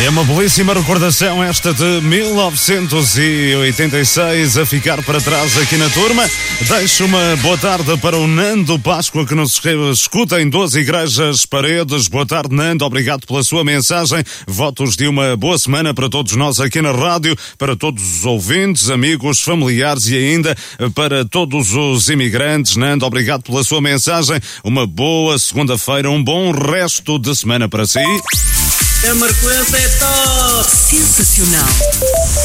É uma belíssima recordação esta de 1986 a ficar para trás aqui na turma. Deixo uma boa tarde para o Nando Páscoa que nos escuta em 12 igrejas paredes. Boa tarde, Nando, obrigado pela sua mensagem. Votos de uma boa semana para todos nós aqui na rádio, para todos os ouvintes, amigos, familiares e ainda para todos os imigrantes. Nando, obrigado pela sua mensagem. Uma boa segunda-feira, um bom resto de semana para si. A Marcoense é top! Sensacional!